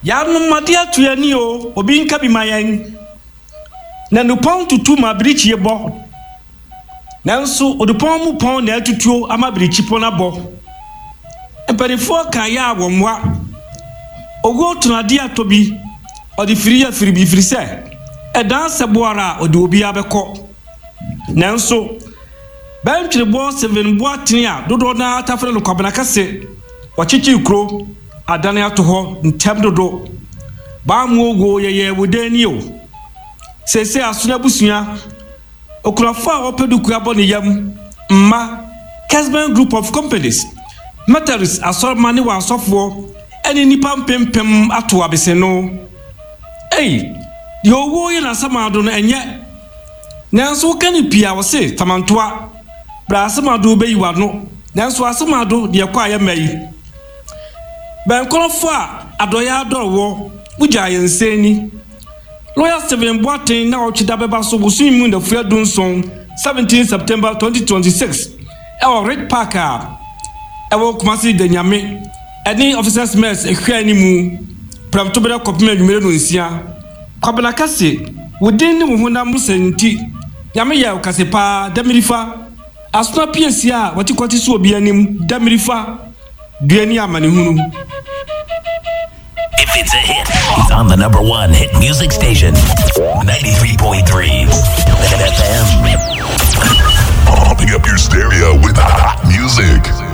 Ya no madia to yani o obi nka bi mayen na no pon tutu ma brichi ye bo nanso odupon mu pon na atutuo ama brichi pon abo emperifo ka ya awonwa ogo tunade atobi odi firi bi firi se edan seboara odi obi abekọ nanso bantwere bo 7 bo atenia dodo na atafre no kwabena kase wachichi kro adane ato ho ntem dodo ba mu ogo yeye wodani o sese asuna busua okurafa opeduku abone yam mma Kesben Group of Companies Metaris asormani wa asofo eni nipa mpempem ato abese no yo wo ye na samado no enye nanso kani pia wo se tamantoa bra samado be yiwa no nanso asamado de kwa ya mai ben kolofo a adoya adorwo buja yenseni Lawyer Stephen Boateng na ochida beba so busu imu na fua dunson 17 September 2026 ewo Red Park ewo Kumasi de Nyame eni officers mess ehwa ni mu pramto bere kopema nwumere no nsia kwabena kase wodin ni muhuna musanti Nyame ya kase pa damirifa asuna piesi a watikoti so obi anim damirifa duani amane hunu. If it's a hit, it's on the #1 hit music station, 93.3 FM. Pumping up your stereo with hot music.